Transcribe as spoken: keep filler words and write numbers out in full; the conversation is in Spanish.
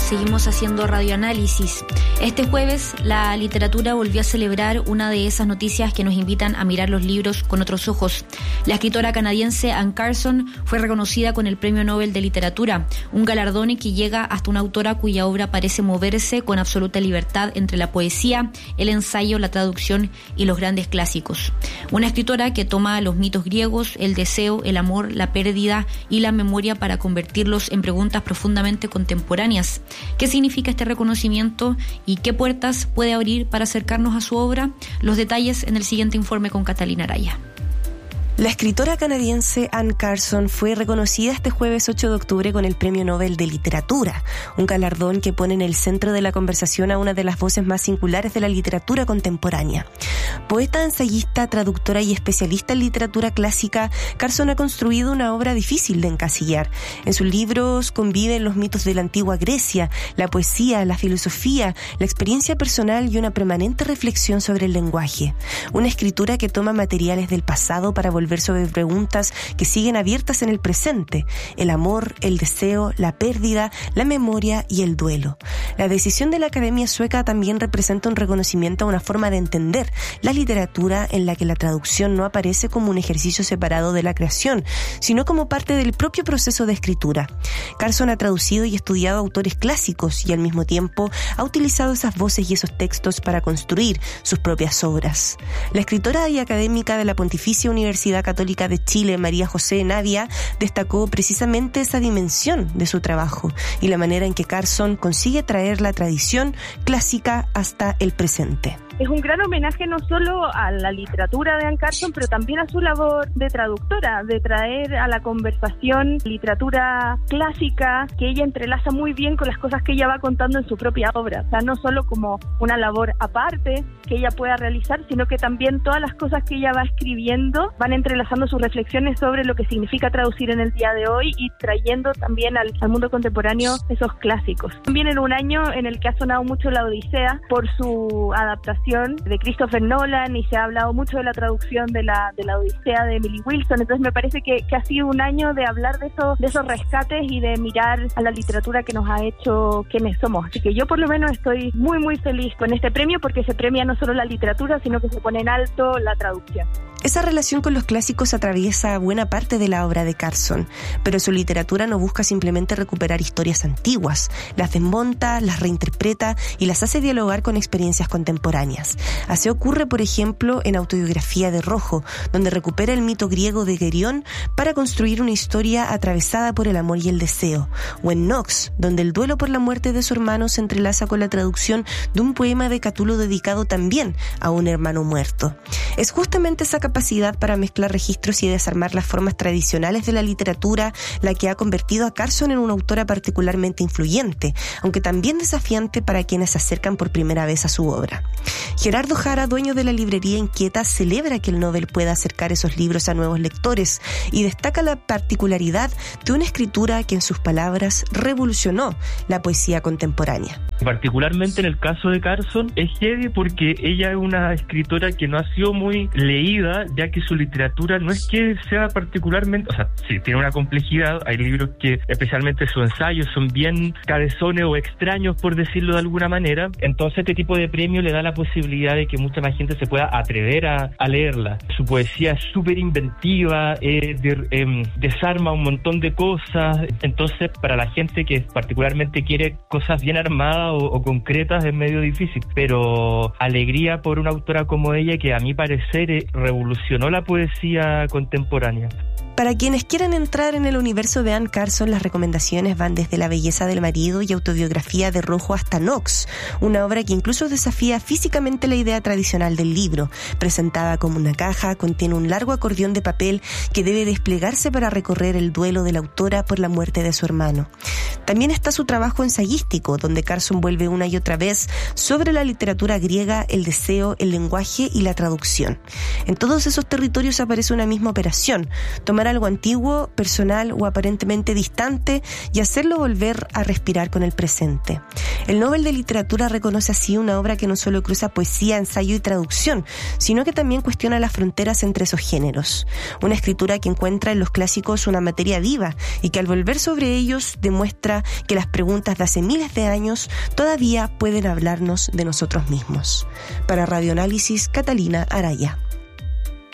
seguimos haciendo radioanálisis. Este jueves, la literatura volvió a celebrar una de esas noticias que nos invitan a mirar los libros con otros ojos. La escritora canadiense Anne Carson fue reconocida con el Premio Nobel de Literatura, un galardón que llega hasta una autora cuya obra parece moverse con absoluta libertad entre la poesía, el ensayo, la traducción y los grandes clásicos. Una escritora que toma los mitos griegos, el deseo, el amor, la pérdida y la memoria para convertirlos en preguntas profundamente contemporáneas. ¿Qué significa este reconocimiento y qué puertas puede abrir para acercarnos a su obra? Los detalles en el siguiente informe con Catalina Araya. La escritora canadiense Anne Carson fue reconocida este jueves ocho de octubre con el Premio Nobel de Literatura, un galardón que pone en el centro de la conversación a una de las voces más singulares de la literatura contemporánea. Poeta, ensayista, traductora y especialista en literatura clásica, Carson ha construido una obra difícil de encasillar. En sus libros conviven los mitos de la antigua Grecia, la poesía, la filosofía, la experiencia personal y una permanente reflexión sobre el lenguaje. Una escritura que toma materiales del pasado para volver sobre preguntas que siguen abiertas en el presente: el amor, el deseo, la pérdida, la memoria y el duelo. La decisión de la Academia Sueca también representa un reconocimiento a una forma de entender la literatura en la que la traducción no aparece como un ejercicio separado de la creación, sino como parte del propio proceso de escritura. Carson ha traducido y estudiado autores clásicos y al mismo tiempo ha utilizado esas voces y esos textos para construir sus propias obras. La escritora y académica de la Pontificia Universidad Católica de Chile, María José Navia, destacó precisamente esa dimensión de su trabajo y la manera en que Carson consigue traer la tradición clásica hasta el presente. Es un gran homenaje no solo a la literatura de Anne Carson, pero también a su labor de traductora, de traer a la conversación literatura clásica que ella entrelaza muy bien con las cosas que ella va contando en su propia obra. O sea, no solo como una labor aparte que ella pueda realizar, sino que también todas las cosas que ella va escribiendo van entrelazando sus reflexiones sobre lo que significa traducir en el día de hoy y trayendo también al, al mundo contemporáneo esos clásicos. También en un año en el que ha sonado mucho La Odisea por su adaptación de Christopher Nolan y se ha hablado mucho de la traducción de la de la Odisea de Emily Wilson. Entonces me parece que, que ha sido un año de hablar de esos de esos rescates y de mirar a la literatura que nos ha hecho quienes somos. Así que yo por lo menos estoy muy muy feliz con este premio porque se premia no solo la literatura, sino que se pone en alto la traducción. Esa relación con los clásicos atraviesa buena parte de la obra de Carson, pero su literatura no busca simplemente recuperar historias antiguas, las desmonta, las reinterpreta y las hace dialogar con experiencias contemporáneas. Así ocurre, por ejemplo, en Autobiografía de Rojo, donde recupera el mito griego de Gerión para construir una historia atravesada por el amor y el deseo, o en Nox, donde el duelo por la muerte de su hermano se entrelaza con la traducción de un poema de Catulo dedicado también a un hermano muerto. Es justamente esa capacidad para mezclar registros y desarmar las formas tradicionales de la literatura la que ha convertido a Carson en una autora particularmente influyente, aunque también desafiante para quienes se acercan por primera vez a su obra. Gerardo Jara, dueño de la librería Inquieta, celebra que el Nobel pueda acercar esos libros a nuevos lectores y destaca la particularidad de una escritura que en sus palabras revolucionó la poesía contemporánea. Particularmente en el caso de Carson es heavy porque ella es una escritora que no ha sido muy leída, ya que su literatura no es que sea particularmente, o sea, sí, tiene una complejidad. Hay libros que, especialmente sus ensayos, son bien cabezones o extraños, por decirlo de alguna manera. Entonces este tipo de premio le da la posibilidad de que mucha más gente se pueda atrever a, a leerla. Su poesía es súper inventiva, eh, de, eh, desarma un montón de cosas. Entonces, para la gente que particularmente quiere cosas bien armadas o, o concretas, es medio difícil. Pero alegría por una autora como ella, que a mi parecer eh, revolucionó la poesía contemporánea. Para quienes quieran entrar en el universo de Anne Carson, las recomendaciones van desde La belleza del marido y Autobiografía de Rojo hasta Nox, una obra que incluso desafía físicamente la idea tradicional del libro. Presentada como una caja, contiene un largo acordeón de papel que debe desplegarse para recorrer el duelo de la autora por la muerte de su hermano. También está su trabajo ensayístico, donde Carson vuelve una y otra vez sobre la literatura griega, el deseo, el lenguaje y la traducción. En todos esos territorios aparece una misma operación: tomar tomar algo antiguo, personal o aparentemente distante y hacerlo volver a respirar con el presente. El Nobel de Literatura reconoce así una obra que no solo cruza poesía, ensayo y traducción, sino que también cuestiona las fronteras entre esos géneros. Una escritura que encuentra en los clásicos una materia viva y que al volver sobre ellos demuestra que las preguntas de hace miles de años todavía pueden hablarnos de nosotros mismos. Para Radioanálisis, Catalina Araya.